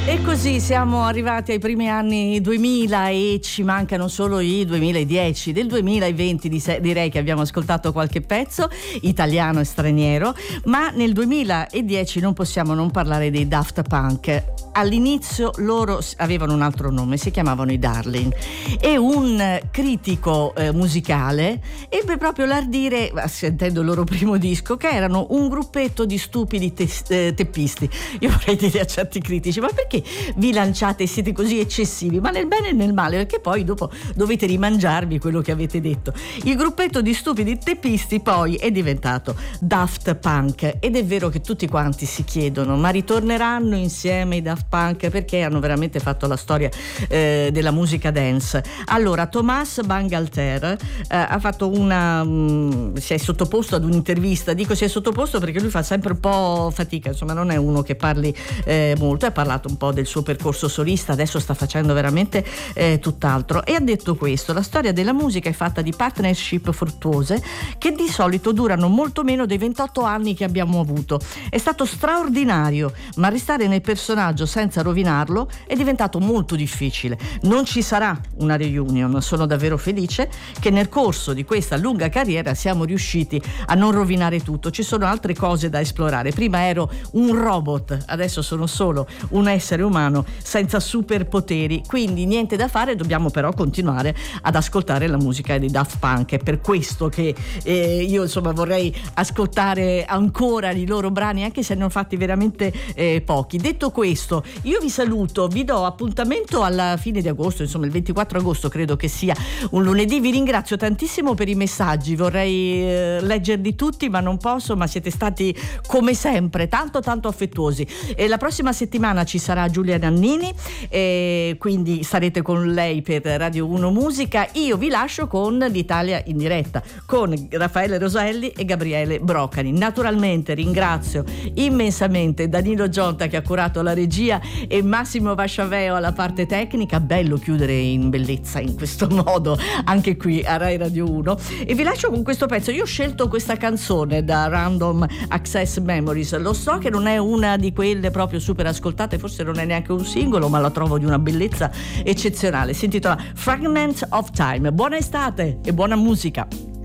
E così siamo arrivati ai primi anni 2000 e ci mancano solo i 2010. Del 2020 direi che abbiamo ascoltato qualche pezzo italiano e straniero, ma nel 2010 non possiamo non parlare dei Daft Punk. All'inizio loro avevano un altro nome, si chiamavano i Darling, e un critico musicale ebbe proprio l'ardire, sentendo il loro primo disco, che erano un gruppetto di stupidi teppisti. Io vorrei dire a certi critici: ma perché vi lanciate e siete così eccessivi? Ma nel bene e nel male, perché poi dopo dovete rimangiarvi quello che avete detto. Il gruppetto di stupidi teppisti poi è diventato Daft Punk, ed è vero che tutti quanti si chiedono: ma ritorneranno insieme i Daft Punk? Perché hanno veramente fatto la storia della musica dance. Allora, Thomas Bangalter ha fatto si è sottoposto ad un'intervista. Dico si è sottoposto perché lui fa sempre un po' fatica, insomma non è uno che parli molto. Ha parlato un po' del suo percorso solista, adesso sta facendo veramente tutt'altro, e ha detto questo: la storia della musica è fatta di partnership fruttuose che di solito durano molto meno dei 28 anni che abbiamo avuto. È stato straordinario, ma restare nel personaggio senza rovinarlo è diventato molto difficile. Non ci sarà una reunion. Sono davvero felice che nel corso di questa lunga carriera siamo riusciti a non rovinare tutto. Ci sono altre cose da esplorare. Prima ero un robot, adesso sono solo un essere umano senza superpoteri, quindi niente da fare, dobbiamo però continuare ad ascoltare la musica dei Daft Punk. È per questo che io insomma vorrei ascoltare ancora i loro brani, anche se ne ho fatti veramente pochi. Detto questo, io vi saluto, vi do appuntamento alla fine di agosto, insomma il 24 agosto credo che sia un lunedì. Vi ringrazio tantissimo per i messaggi, vorrei leggerli tutti ma non posso, ma siete stati come sempre tanto affettuosi. E la prossima settimana ci sarà Giulia Nannini, quindi sarete con lei per Radio 1 Musica. Io vi lascio con l'Italia in diretta con Raffaele Roselli e Gabriele Broccani. Naturalmente ringrazio immensamente Danilo Gionta che ha curato la regia e Massimo Vasciaveo alla parte tecnica. Bello chiudere in bellezza in questo modo anche qui a Rai Radio 1, e vi lascio con questo pezzo. Io ho scelto questa canzone da Random Access Memories, lo so che non è una di quelle proprio super ascoltate, forse non è neanche un singolo, ma la trovo di una bellezza eccezionale. Si intitola Fragment of Time. Buona estate e buona musica.